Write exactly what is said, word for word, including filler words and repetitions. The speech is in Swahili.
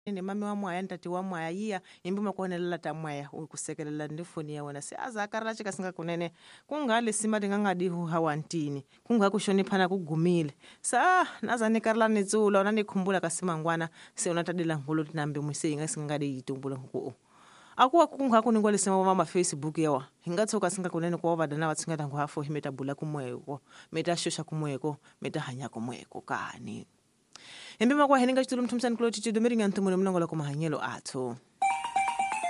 ni mami wa mwaya ntati wa mwaya yiya imbi makuonelela ta mwaya ukusekelela ndi foni ya wena si azakarala chika singa kunene kungali simati ngangadi hu hawantini kunga kushoniphana kugumile sa nazanikarala nitsula unandikhumbula kasimangwana se unatadila ngolo tinambe mwise inga singadi yitumbula huko akuwa kunga kuningwa lisema mama Facebook yawa hingatsoka singa kunene kwa vadana watsingata ngwafo himeta bula kumweko meta shosha kumweko meta hanya kumweko kani Embe makwa heninga chitulu mtumsani kulo chichidu miringa ntumule mnangola kumahanyelo ato.